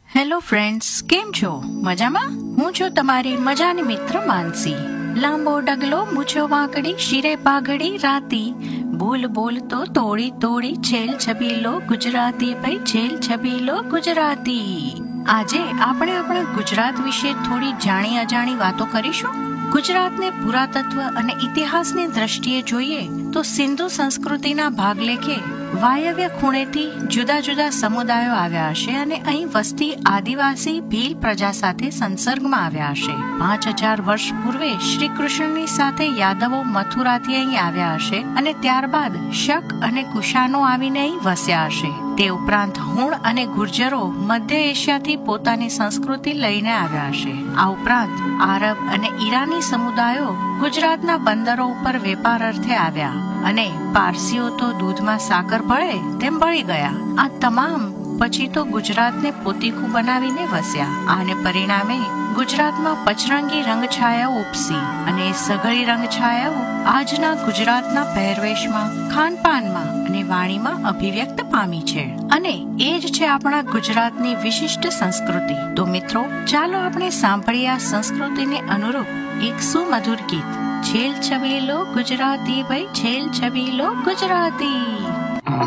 Hello friends, કેમ છો? મજામાં? હું છું તમારી મજાની મિત્ર માનસી. લાંબો ડગલો, મૂછો વાંકડી, શિરે પાઘડી રાતી, બોલ બોલ તો તોડી તોડી છેલ છબીલો ગુજરાતી, ભાઈ છેલ છબીલો ગુજરાતી. આજે આપણે આપણા ગુજરાત વિશે થોડી જાણી અજાણી વાતો કરીશું. ગુજરાતને પુરાતત્વ અને ઇતિહાસની દ્રષ્ટિએ જોઈએ તો સિંધુ સંસ્કૃતિના ભાગલેખે વાયવ્ય ખૂણેથી જુદા જુદા સમુદાયો આવ્યા હશે અને અહીં વસતી આદિવાસી ભીલ પ્રજા સાથે સંસર્ગમાં આવ્યા હશે. 5000 વર્ષ પૂર્વે શ્રી કૃષ્ણની સાથે યાદવો મથુરાથી અહીં આવ્યા હશે અને ત્યારબાદ શક અને કુશાનો આવીને અહીં વસ્યા હશે. તે ઉપરાંત હુણ અને ગુર્જરો મધ્ય એશિયાથી પોતાની સંસ્કૃતિ લઈને આવ્યા હશે. આ ઉપરાંત આરબ અને ઈરાની સમુદાયો ગુજરાતના બંદરો ઉપર વેપાર અર્થે આવ્યા અને પારસીઓ તો દૂધમાં સાકર ભળે તેમ ભળી ગયા. આ તમામ પછી તો ગુજરાતને પોતીખું બનાવીને વસ્યા. આને પરિણામે ગુજરાતમાં પચરંગી રંગછાયાઓ ઉપસી અને સઘળી રંગછાયાઓ આજના ગુજરાતના પહેરવેશમાં, ખાનપાનમાં અને વાણીમાં અભિવ્યક્ત પામી છે. અને એ જ છે આપણા ગુજરાતની વિશિષ્ટ સંસ્કૃતિ. તો મિત્રો, ચાલો આપણે સાંભળીએ આ સંસ્કૃતિને અનુરૂપ એક સુમધુર ગીત. છેલ છબીલો ગુજરાતી, ભાઈ છેલ છબીલો ગુજરાતી.